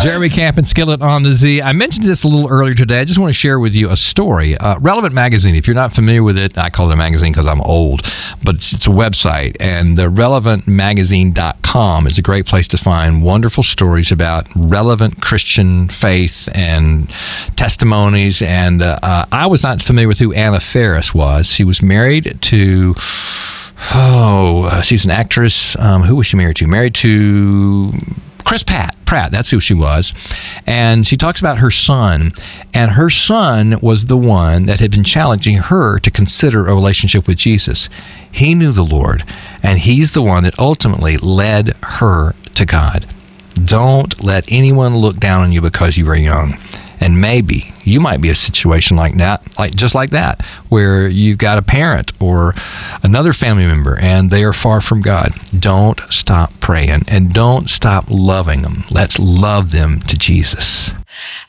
Jeremy Camp and Skillet on the Z. I mentioned this a little earlier today. I just want to share with you a story. Relevant Magazine, if you're not familiar with it, I call it a magazine because I'm old, but it's a website. And the relevantmagazine.com is a great place to find wonderful stories about relevant Christian faith and testimonies. And I was not familiar with who Anna Faris was. She was married to... she's an actress. Who was she married to? Married to Chris Pratt, that's who she was. And she talks about her son. And her son was the one that had been challenging her to consider a relationship with Jesus. He knew the Lord. And he's the one that ultimately led her to God. Don't let anyone look down on you because you were young. And maybe you might be a situation like that, just like that, where you've got a parent or another family member and they are far from God. Don't stop praying and don't stop loving them. Let's love them to Jesus.